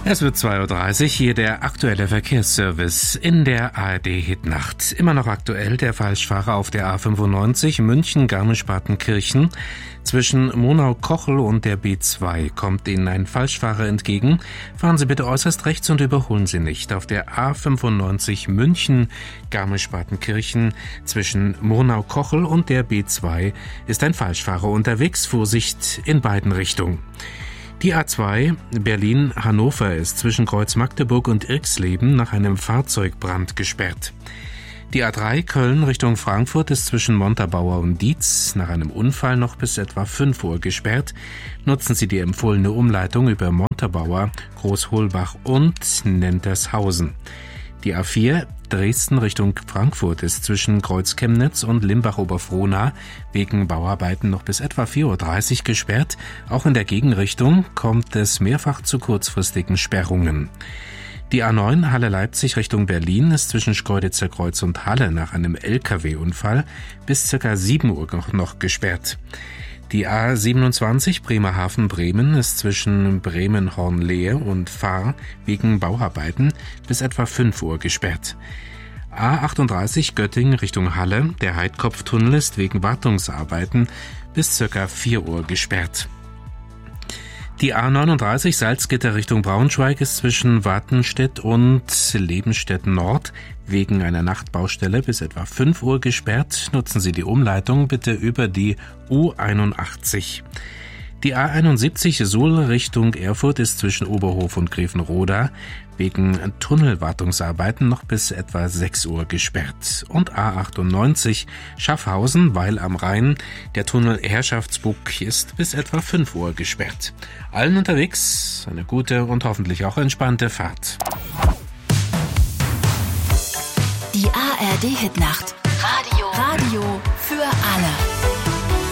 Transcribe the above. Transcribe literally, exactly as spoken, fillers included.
Es wird zwei Uhr dreißig, hier der aktuelle Verkehrsservice in der A R D-Hitnacht. Immer noch aktuell der Falschfahrer auf der A fünfundneunzig München-Garmisch-Partenkirchen. Zwischen Monau-Kochel und der B zwei kommt Ihnen ein Falschfahrer entgegen. Fahren Sie bitte äußerst rechts und überholen Sie nicht. Auf der A fünfundneunzig München-Garmisch-Partenkirchen zwischen Monau-Kochel und der B zwei ist ein Falschfahrer unterwegs. Vorsicht in beiden Richtungen. Die A zwei Berlin-Hannover ist zwischen Kreuz Magdeburg und Irxleben nach einem Fahrzeugbrand gesperrt. Die A drei Köln Richtung Frankfurt ist zwischen Montabaur und Dietz nach einem Unfall noch bis etwa fünf Uhr gesperrt. Nutzen Sie die empfohlene Umleitung über Montabaur, Großholbach und Nentershausen. Die A vier Dresden Richtung Frankfurt ist zwischen Kreuz Chemnitz und Limbach-Oberfrohna wegen Bauarbeiten noch bis etwa vier Uhr dreißig gesperrt. Auch in der Gegenrichtung kommt es mehrfach zu kurzfristigen Sperrungen. Die A neun Halle-Leipzig Richtung Berlin ist zwischen Schkeuditzer Kreuz und Halle nach einem L K W-Unfall bis ca. sieben Uhr noch gesperrt. Die A siebenundzwanzig Bremerhaven-Bremen ist zwischen Bremen-Hornlehe und Fahr wegen Bauarbeiten bis etwa fünf Uhr gesperrt. A achtunddreißig Göttingen Richtung Halle, der Heidkopftunnel ist wegen Wartungsarbeiten bis ca. vier Uhr gesperrt. Die A neununddreißig Salzgitter Richtung Braunschweig ist zwischen Wattenstedt und Lebenstedt Nord wegen einer Nachtbaustelle bis etwa fünf Uhr gesperrt. Nutzen Sie die Umleitung bitte über die U einundachtzig. Die A einundsiebzig Suhl Richtung Erfurt ist zwischen Oberhof und Grevenroda wegen Tunnelwartungsarbeiten noch bis etwa sechs Uhr gesperrt. Und A achtundneunzig Schaffhausen, Weil am Rhein, der Tunnel Herrschaftsbuck ist bis etwa fünf Uhr gesperrt. Allen unterwegs eine gute und hoffentlich auch entspannte Fahrt. Die A R D-Hitnacht. Radio